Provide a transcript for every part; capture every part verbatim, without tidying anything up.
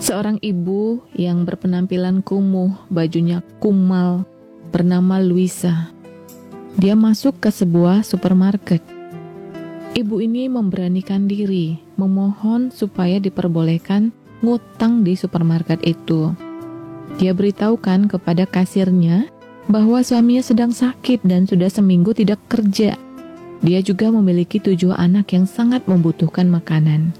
Seorang ibu yang berpenampilan kumuh, bajunya kumal, bernama Luisa. Dia masuk ke sebuah supermarket. Ibu ini memberanikan diri, memohon supaya diperbolehkan ngutang di supermarket itu. Dia beritahukan kepada kasirnya bahwa suaminya sedang sakit dan sudah seminggu tidak kerja. Dia juga memiliki tujuh anak yang sangat membutuhkan makanan.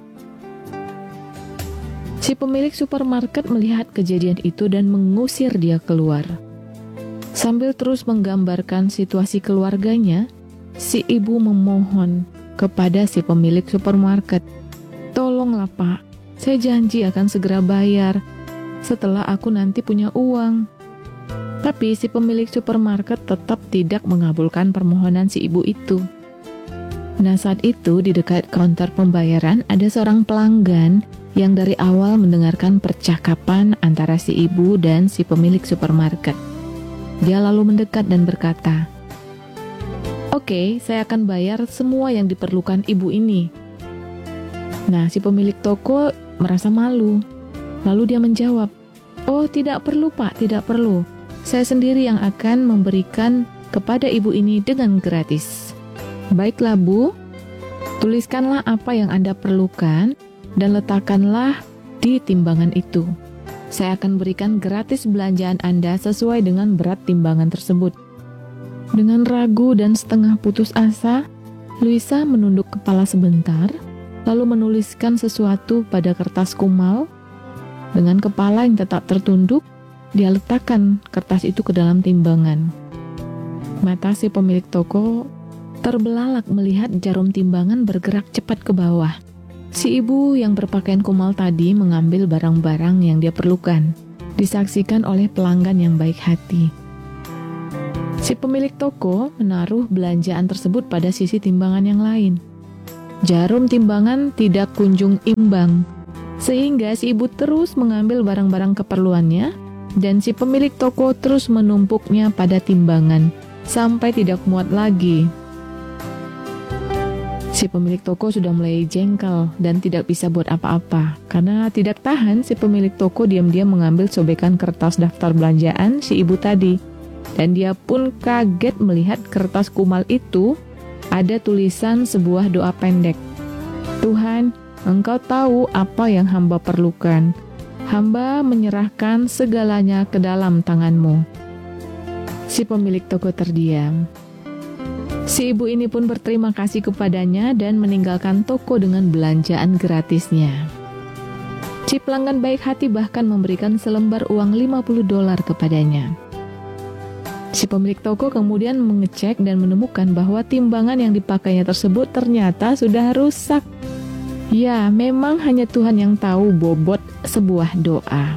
Si pemilik supermarket melihat kejadian itu dan mengusir dia keluar. Sambil terus menggambarkan situasi keluarganya, si ibu memohon kepada si pemilik supermarket, "Tolonglah Pak, saya janji akan segera bayar setelah aku nanti punya uang." Tapi si pemilik supermarket tetap tidak mengabulkan permohonan si ibu itu. Nah, saat itu di dekat counter pembayaran ada seorang pelanggan yang dari awal mendengarkan percakapan antara si ibu dan si pemilik supermarket. Dia lalu mendekat dan berkata, "Oke, saya akan bayar semua yang diperlukan ibu ini." Nah, si pemilik toko merasa malu. Lalu dia menjawab, "Oh, tidak perlu Pak, tidak perlu. Saya sendiri yang akan memberikan kepada ibu ini dengan gratis." "Baiklah Bu, tuliskanlah apa yang Anda perlukan dan letakkanlah di timbangan itu. Saya akan berikan gratis belanjaan Anda sesuai dengan berat timbangan tersebut." Dengan ragu dan setengah putus asa, Luisa menunduk kepala sebentar, lalu menuliskan sesuatu pada kertas kumal. Dengan kepala yang tetap tertunduk, dia letakkan kertas itu ke dalam timbangan. Mata si pemilik toko terbelalak melihat jarum timbangan bergerak cepat ke bawah. Si ibu yang berpakaian kumal tadi mengambil barang-barang yang dia perlukan, disaksikan oleh pelanggan yang baik hati. Si pemilik toko menaruh belanjaan tersebut pada sisi timbangan yang lain. Jarum timbangan tidak kunjung imbang, sehingga si ibu terus mengambil barang-barang keperluannya, dan si pemilik toko terus menumpuknya pada timbangan, sampai tidak muat lagi. Si pemilik toko sudah mulai jengkel dan tidak bisa buat apa-apa. Karena tidak tahan, si pemilik toko diam-diam mengambil sobekan kertas daftar belanjaan si ibu tadi. Dan dia pun kaget melihat kertas kumal itu ada tulisan sebuah doa pendek. "Tuhan, Engkau tahu apa yang hamba perlukan. Hamba menyerahkan segalanya ke dalam tangan-Mu." Si pemilik toko terdiam. Si ibu ini pun berterima kasih kepadanya dan meninggalkan toko dengan belanjaan gratisnya. Si pelanggan baik hati bahkan memberikan selembar uang lima puluh dolar kepadanya. Si pemilik toko kemudian mengecek dan menemukan bahwa timbangan yang dipakainya tersebut ternyata sudah rusak. Ya, memang hanya Tuhan yang tahu bobot sebuah doa.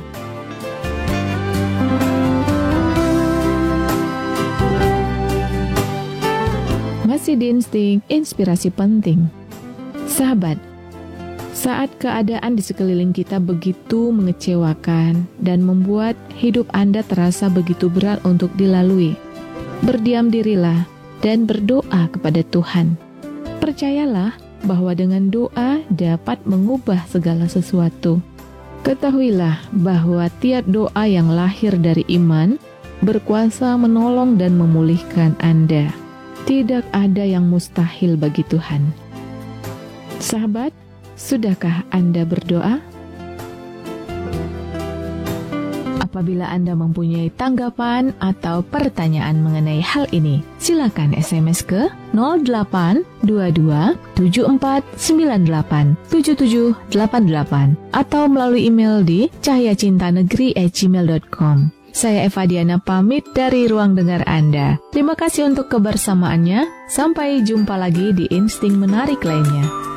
Masih di Insting Inspirasi Penting. Sahabat, saat keadaan di sekeliling kita begitu mengecewakan dan membuat hidup Anda terasa begitu berat untuk dilalui, berdiam dirilah dan berdoa kepada Tuhan. Percayalah bahwa dengan doa dapat mengubah segala sesuatu. Ketahuilah bahwa tiap doa yang lahir dari iman berkuasa menolong dan memulihkan Anda. Tidak ada yang mustahil bagi Tuhan. Sahabat, sudahkah Anda berdoa? Apabila Anda mempunyai tanggapan atau pertanyaan mengenai hal ini, silakan S M S ke nol delapan dua dua tujuh empat sembilan delapan tujuh tujuh delapan delapan atau melalui email di cahyacintanegeri at gmail dot com. Saya Eva Diana pamit dari ruang dengar Anda. Terima kasih untuk kebersamaannya. Sampai jumpa lagi di Insting Menarik lainnya.